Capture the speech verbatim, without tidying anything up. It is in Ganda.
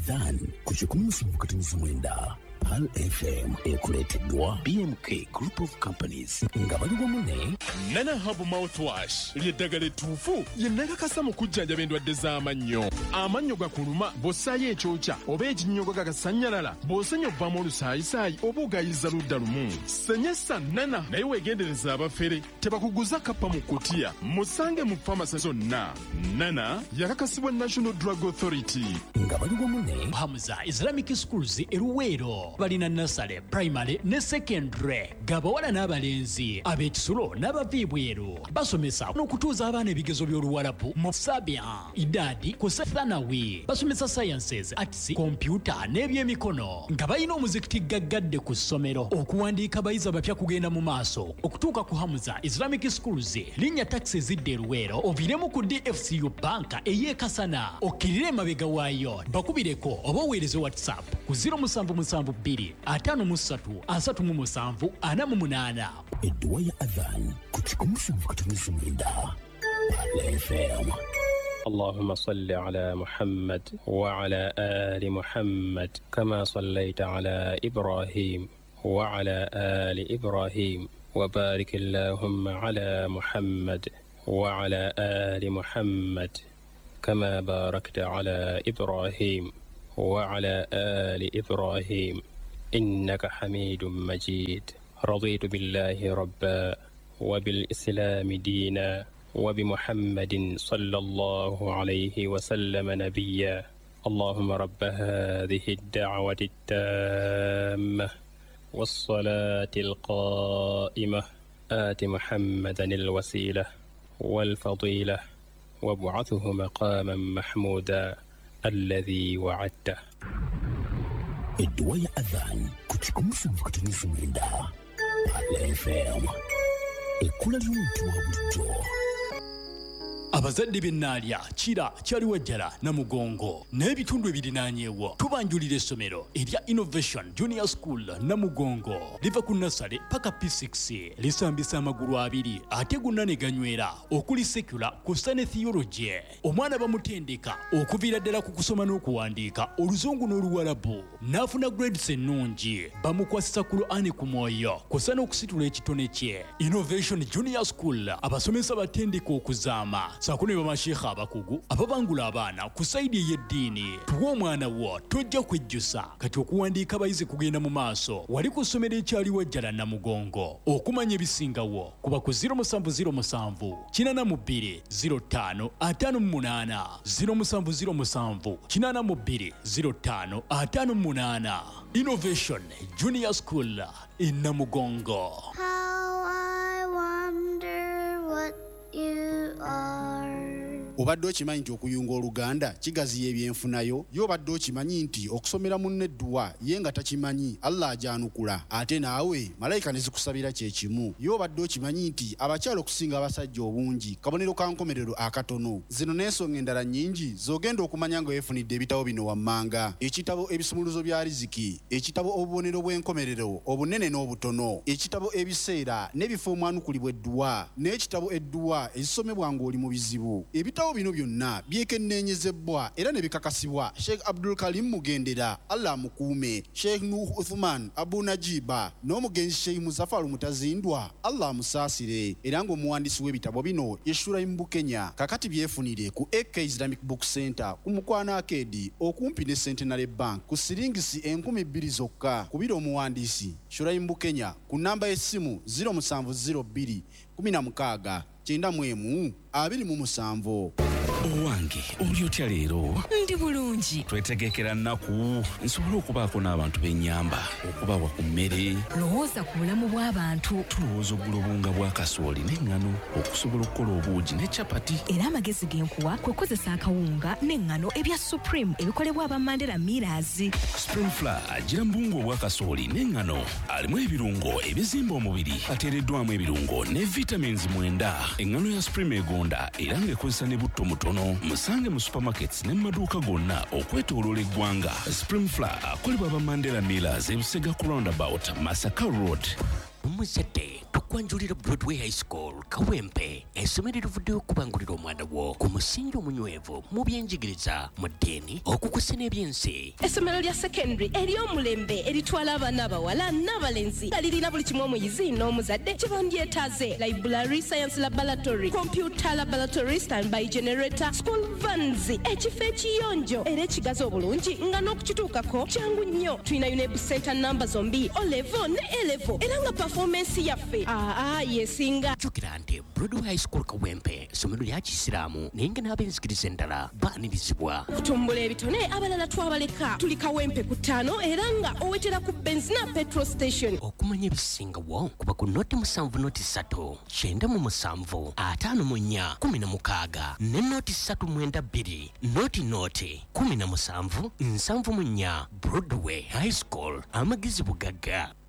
Then kuchikumu mkatinifu mwenda Pal F M ekuleteddwa B M K Group of Companies nga bali wamu Nana Hub Mouthwash ly'eddagala ettuufu lye nnakakasa mu kujjanjaba endwadde z'amannyo. Amannyo gakuluma bw'ossaayo ekyokya oba ekinnyogo gagasannyalala bw'osenya ovaamu olusaayisaayi oba ogayiza ludda lumu. Senyesa Nana naye weegendereza abafere tebakuguza kappa mu kkutiya musange mu famasi zonna. Nana yakakasibwa National Drug Authority nga bali wamu ne Hamza Islamic Schools e Luweero balina nasale primary ne secondary gabawala n'abalenzi ab'ekisulo n'abaviibweru basomesa n'okutuuza abaana ebigezo by'oluwalabu mu sabia idadi ku thanawi basomesa sciences arts computer n'ebyemikono nga balina omuzikiti gaggadde ku ssomero okuwandiika abayizi abapya kugenda mu maaso okutuuka ku Hamza Islamic Schools linnya taxi zidde Luweero oviremu ku D F C U banka ey'ekasana okkirire emabega waayo bakubireko oba oweereze WhatsApp ku zero seven seven two atano musatu asatu mu musanvu ana mu munana edduwa ya adhan kuchikumu mkatinifu mwenda Pal F M. اللهم صل على محمد وعلى آل محمد كما صليت على إبراهيم وعلى آل إبراهيم وبارك اللهم على محمد وعلى آل محمد كما باركت على إبراهيم وعلى آل إبراهيم إنك حميد مجيد. رضيت بالله ربا وبالإسلام دينا وبمحمد صلى الله عليه وسلم نبيا. اللهم رب هذه الدعوة التامة والصلاة القائمة آت محمدا الوسيلة والفضيلة وابعثه مقاما محمودا الذي وعدته. edduwa ya adhan kuchikumu mkatinifu mwenda Pal F M. Ekkula ly'omuntu wa bulijjo. abazadde b'ennaalya kira kyaliwajjala Namugongo n'ebitundu ebirinaanyeewo tubanjulira essomero erya Innovation Junior School Namugongo liva ku nasale paka P six lisambisa amagulu abiri ate gonna ne ganywera okuli secular kussa ne theology. Omwana bamutendeka okuviira ddala ku kusoma n'okuwandiika oluzungu n'oluwalabu n'afuna grades ennungi bamukwasisa ku Qur'ani ku mwoyo kussa n'okusitula ekitone kye. Innovation Junior School abasomesa batendeka okuzaama sakune bamashekha abakugu ababangula abaana ku saidi y'eddiini. Tuwa omwana wo tojja kwejjusa kati okuwandiika abayizi kugenda mu maaso wali ku ssomero ekyali wajjala Namugongo. Okumanya ebisingawo kuba ku zero seven zero seven kinana mu bbiri zero ttaano ataano mu munaana zero seven zero seven kinana mu bbiri zero ttaano ataano mu munaana. Innovation Junior School in Namugongo. How I wonder what you are. Obadde okimanyi nti okuyunga Oluganda kigaziya ebyenfunayo? Y'obadde okimanyi nti okusomera munne edduwa ye nga takimanyi Allah ajanukula ate naawe malayika ne zikusabira kye kimu? Y'obadde okimanyi nti abakyala okusinga abasajja obungi kabonero ka nkomerero akatono? Zino n'ensonga endala nnyingi z'ogenda okumanya nga weefunidde ebitabo bino wammanga: ekitabo ebisumuluzo bya riziki, ekitabo obubonero bw'enkomerero obunene n'obutono, ekitabo ebiseera n'ebifo omwanukulibwa edduwa, n'ekitabo edduwa ezisomebwa ng'oli mu bizibu. Ebitabo bino byonna byekenneenyezebwa era ne bikakasibwa Sheikh Abdul Karim Mugendera, Allah mukuume, Sheikh Nuh Uthman Abu Najiba n'omugenzi Sheikh Muzaffar Mutazindwa, Allah musaasire. Era ng'omuwandiisi w'ebitabo bino ye Shuraim Bukenya. Kakati byefunire ku A K Islamic Book Center ku Mukwana Arcade okumpi ne Centenary Bank ku siringisi enkumi bbiri zokka. Kubira omuwandiisi Shuraim Bukenya ku namba y'essimu zero seven zero two kumi na mukaaga kyenda mu emu abiri mu musanvu. Owange oli otya leero? Ndi bulungi. Twetegekera nnaku nsobola okubaako n'abantu b'ennyamba okubawa ku mmere. Lowooza ku bulamu bw'abantu. Tulowooza oggula obunga bwa kasooli n'eŋŋano okusobola okukola obuugi ne capati. Era amagezi g'enkuwa kwe kukozesa akawunga n'eŋŋano ebya Supreme ebikolebwa aba Mandela Millers. Supreme Flour agira mu buwunga obwa kasooli n'eŋŋano alimu ebirungo ebizimba omubiri ateereddwamu ebirungo ne vitamins mwenda. Eŋŋano ya Supreme egonda era ng'ekozesa ne butto mutono. Musange mu supermarkets ne maduuka gonna okwetooloola eggwanga. Supreme Flour akolebwa aba Mandela Millers e Busega ku roundabout Masaka Road. Omuzadde tukwanjulira Broadway High School Kawempe essomero livuddeyo okubangulira omwana wo ku musingi omunywevu mu byenjigiriza mu ddiini okukusa n'ebyensi. Essomero lya secondary ery'omulembe eritwala abaana abawala n'abalenzi nga lirina buli kimu omuyizi n'omuzadde kye bandyetaaze: library, science laboratory, computer laboratory, standby generator, school vans, ekifo ekiyonjo era ekigazi obulungi nga n'okukituukako kyangu nnyo. Tulina UNEB center namba zombi O level ne A level era nga performance yaffe aa yesinga. Jjukira nti Broadway High School Kawempe essomero lya Kisiraamu naye nga n'ab'enzikiriza endala baanirizibwa. Kutumbula ebitone abalala twabaleka. Tuli Kawempe ku ttaano era nga owetera ku benzina petrol station. Okumanya ebisingawo kuba ku noti musanvu noti ssatu kyenda mu musanvu ataano mu nnya kumi na mukaaga ne noti ssatu mwenda bbiri noti noti kumi na musanvu nsanvu mu nnya. Broadway High School amagezi bugagga